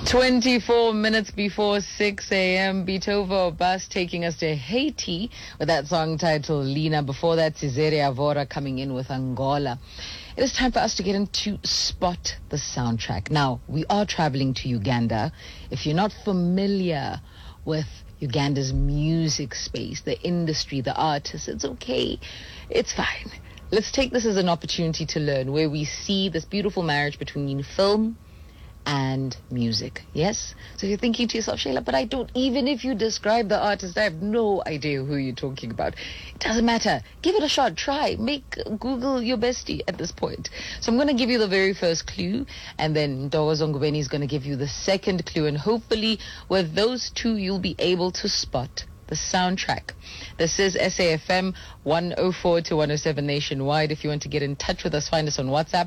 24 minutes before 6 a.m. Bitovo Bus taking us to Haiti with that song titled Lina. Before that, Cesare Avora coming in with Angola. It is time for us to get into Spot the Soundtrack. Now, we are traveling to Uganda. If you're not familiar with Uganda's music space, the industry, the artists, it's okay. It's fine. Let's take this as an opportunity to learn, where we see this beautiful marriage between film and music. Yes? So you're thinking to yourself, Shayla, but I don't, even if you describe the artist, I have no idea who you're talking about. It doesn't matter. Give it a shot. Try. Google your bestie at this point. So I'm going to give you the very first clue, and then Ndogo Zongubeni is going to give you the second clue, and hopefully with those two, you'll be able to spot the soundtrack. This is SAFM 104 to 107 nationwide. If you want to get in touch with us, find us on WhatsApp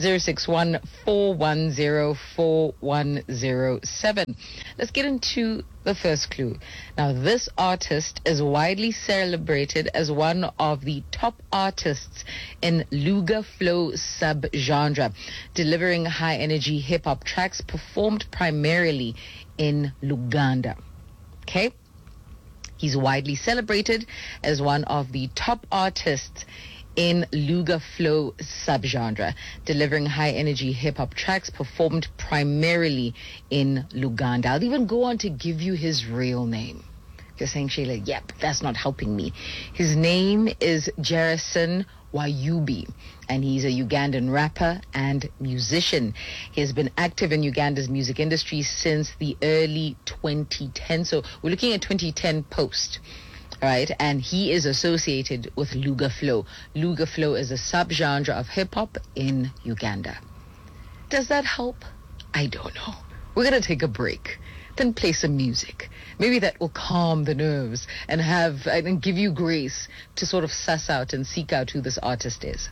061-410-4107. Let's get into the first clue. Now, this artist is widely celebrated as one of the top artists in Luga Flow subgenre, delivering high energy hip hop tracks performed primarily in Luganda. Okay? He's widely celebrated as one of the top artists in Luga Flow subgenre, delivering high-energy hip-hop tracks performed primarily in Luganda. I'll even go on to give you his real name. You're saying, Shayla, yep, that's not helping me. His name is Jerison Wayubi, and he's a Ugandan rapper and musician. He has been active in Uganda's music industry since the early 2010s. So we're looking at 2010 post, right? And he is associated with Luga Flow. Luga Flow is a subgenre of hip-hop in Uganda. Does that help? I don't know. We're going to take a break, then play some music. Maybe that will calm the nerves and give you grace to sort of suss out and seek out who this artist is.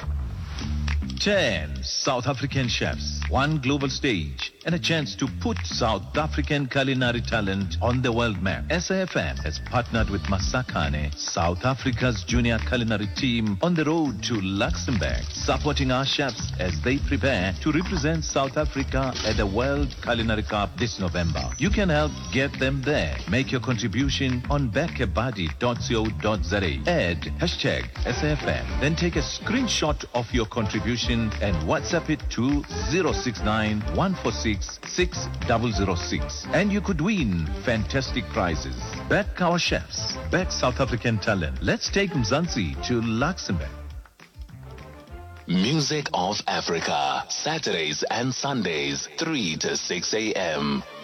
10 South African chefs, one global stage, and a chance to put South African culinary talent on the world map. SAFM has partnered with Masakane, South Africa's junior culinary team, on the road to Luxembourg, supporting our chefs as they prepare to represent South Africa at the World Culinary Cup this November. You can help get them there. Make your contribution on bekebadi.co.za. Add hashtag SAFM. Then take a screenshot of your contribution and WhatsApp it to 069 146 6006. And you could win fantastic prizes. Back our chefs. Back South African talent. Let's take Mzansi to Luxembourg. Music of Africa, Saturdays and Sundays, 3 to 6 a.m.